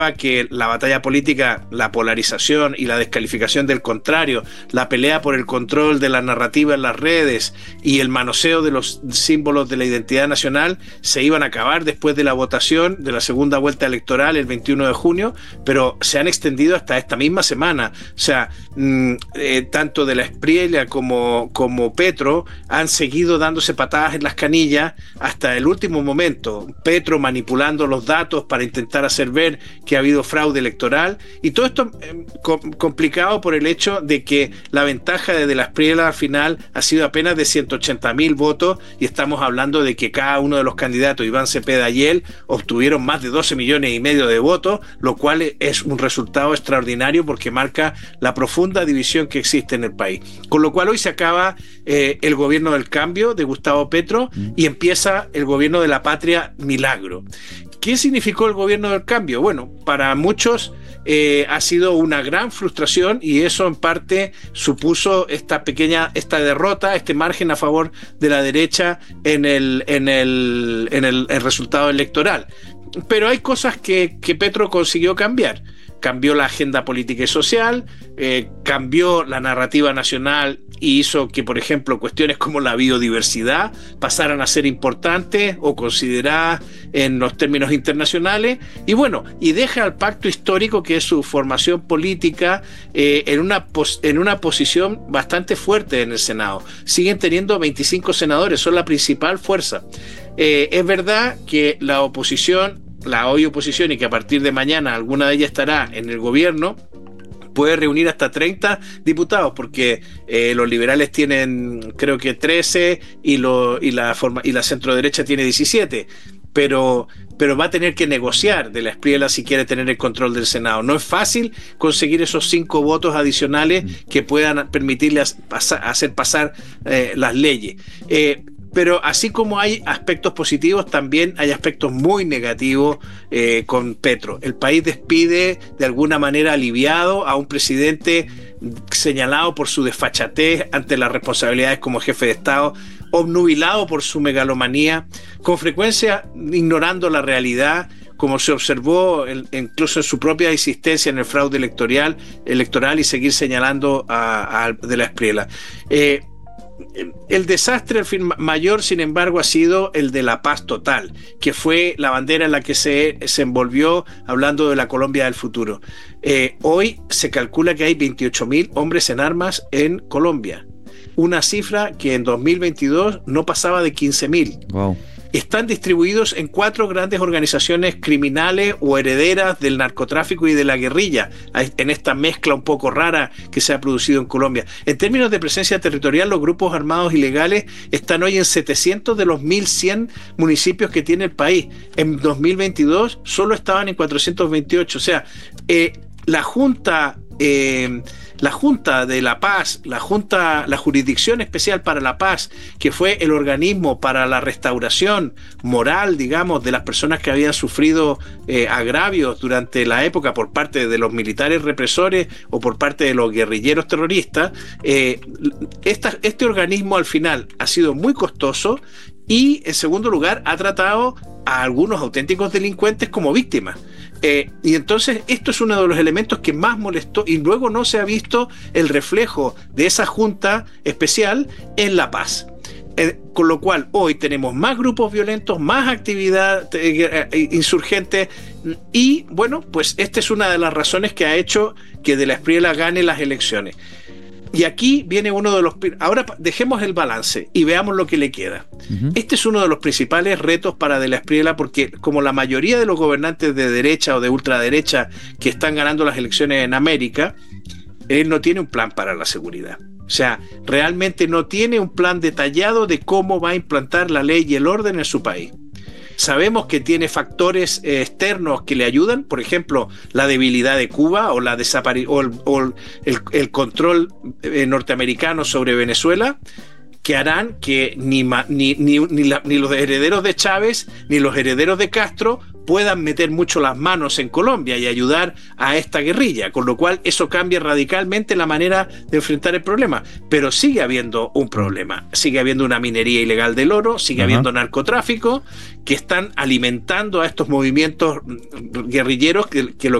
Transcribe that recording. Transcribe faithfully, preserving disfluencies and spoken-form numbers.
que la batalla política, la polarización y la descalificación del contrario, la pelea por el control de la narrativa en las redes y el manoseo de los símbolos de la identidad nacional se iban a acabar después de la votación de la segunda vuelta electoral el veintiuno de junio, pero se han extendido hasta esta misma semana. O sea, mmm, eh, tanto de la Espriella como, como Petro han seguido dándose patadas en las canillas hasta el último momento. Petro manipulando los datos para intentar hacer ver que ha habido fraude electoral, y todo esto eh, com- complicado por el hecho de que la ventaja de De la Espriella al final ha sido apenas de ciento ochenta mil votos, y estamos hablando de que cada uno de los candidatos, Iván Cepeda y él, obtuvieron más de doce millones y medio de votos, lo cual es un resultado extraordinario porque marca la profunda división que existe en el país. Con lo cual hoy se acaba eh, el gobierno del cambio de Gustavo Petro y empieza el gobierno de la patria milagro. ¿Qué significó el gobierno del cambio? Bueno, para muchos eh, ha sido una gran frustración, y eso en parte supuso esta pequeña, esta derrota, este margen a favor de la derecha en el, en el, en el, el resultado electoral. Pero hay cosas que, que Petro consiguió cambiar. Cambió la agenda política y social, eh, cambió la narrativa nacional y hizo que, por ejemplo, cuestiones como la biodiversidad pasaran a ser importantes o consideradas en los términos internacionales, y bueno, y deja al pacto histórico, que es su formación política, eh, en, una pos- en una posición bastante fuerte en el Senado. Siguen teniendo veinticinco senadores, son la principal fuerza. Eh, es verdad que la oposición, la hoy oposición, y que a partir de mañana alguna de ellas estará en el gobierno, puede reunir hasta treinta diputados, porque eh, los liberales tienen creo que trece y, lo, y, la, forma, y la centroderecha tiene diecisiete. Pero, pero va a tener que negociar De la Espriella si quiere tener el control del Senado. No es fácil conseguir esos cinco votos adicionales que puedan permitirle pasar, hacer pasar eh, las leyes. Eh, Pero así como hay aspectos positivos, también hay aspectos muy negativos eh, con Petro. El país despide de alguna manera aliviado a un presidente señalado por su desfachatez ante las responsabilidades como jefe de Estado, obnubilado por su megalomanía, con frecuencia ignorando la realidad, como se observó el, incluso en su propia existencia en el fraude electoral, electoral y seguir señalando a, a De la Espriella. Eh, El desastre al fin mayor, sin embargo, ha sido el de la paz total, que fue la bandera en la que se, se envolvió hablando de la Colombia del futuro. Eh, hoy se calcula que hay veintiocho mil hombres en armas en Colombia, una cifra que en dos mil veintidós no pasaba de quince mil. Wow. Están distribuidos en cuatro grandes organizaciones criminales o herederas del narcotráfico y de la guerrilla, en esta mezcla un poco rara que se ha producido en Colombia. En términos de presencia territorial, los grupos armados ilegales están hoy en setecientos de los mil cien municipios que tiene el país. En dos mil veintidós solo estaban en cuatrocientos veintiocho. O sea, eh, la Junta... Eh, La Junta de la Paz, la Junta, la Jurisdicción Especial para la Paz, que fue el organismo para la restauración moral, digamos, de las personas que habían sufrido eh, agravios durante la época por parte de los militares represores o por parte de los guerrilleros terroristas, eh, esta, este organismo al final ha sido muy costoso y, en segundo lugar, ha tratado a algunos auténticos delincuentes como víctimas. Eh, y entonces esto es uno de los elementos que más molestó, y luego no se ha visto el reflejo de esa junta especial en La Paz. Eh, con lo cual hoy tenemos más grupos violentos, más actividad eh, eh, insurgente, y bueno, pues esta es una de las razones que ha hecho que De la Espriella gane las elecciones. Y aquí viene uno de los... Ahora dejemos el balance y veamos lo que le queda. Uh-huh. Este es uno de los principales retos para De la Espriella, porque como la mayoría de los gobernantes de derecha o de ultraderecha que están ganando las elecciones en América, él no tiene un plan para la seguridad. O sea, realmente no tiene un plan detallado de cómo va a implantar la ley y el orden en su país. Sabemos que tiene factores eh, externos que le ayudan, por ejemplo, la debilidad de Cuba o, la desapari- o, el, o el, el control eh, norteamericano sobre Venezuela, que harán que ni, ma- ni, ni, ni, la, ni los herederos de Chávez ni los herederos de Castro puedan meter mucho las manos en Colombia y ayudar a esta guerrilla, con lo cual eso cambia radicalmente la manera de enfrentar el problema. Pero sigue habiendo un problema, sigue habiendo una minería ilegal del oro, sigue uh-huh. habiendo narcotráfico, que están alimentando a estos movimientos guerrilleros que, que lo